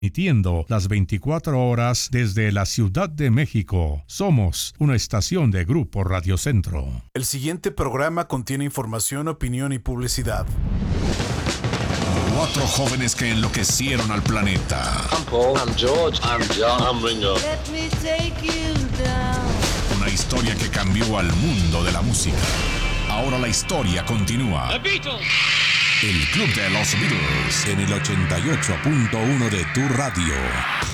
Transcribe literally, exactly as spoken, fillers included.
Emitiendo las veinticuatro horas desde la Ciudad de México. Somos una estación de Grupo Radio Centro. El siguiente programa contiene información, opinión y publicidad. Cuatro jóvenes que enloquecieron al planeta. I'm Paul. I'm George. I'm John. I'm Ringo. Let me take you down. Una historia que cambió al mundo de la música. Ahora la historia continúa. The Beatles. El Club de los Beatles en el ochenta y ocho punto uno de tu radio.